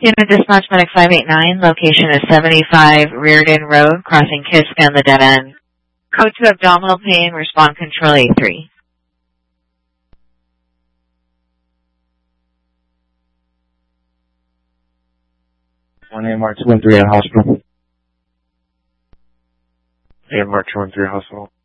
Unit Dispatch Medic 589, location is 75 Reardon Road, crossing Kiska and the dead end. Code 2 abdominal pain, respond control A3. 1 March 13 at hospital. 8 March 13 hospital.